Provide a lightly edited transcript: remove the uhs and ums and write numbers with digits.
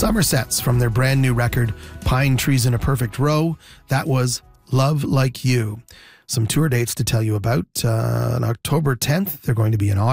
Somersets from their brand new record, Pine Trees in a Perfect Row. That was Love Like You. Some tour dates to tell you about. On October 10th, they're going to be in Ottawa.